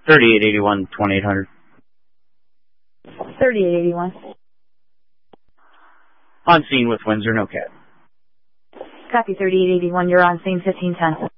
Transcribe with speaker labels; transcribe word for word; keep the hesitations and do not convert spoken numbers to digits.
Speaker 1: thirty-eight eighty-one, twenty-eight hundred.
Speaker 2: thirty-eight eighty-one.
Speaker 1: On scene with Windsor, no cat.
Speaker 2: Copy thirty-eight eighty-one, you're on scene fifteen ten.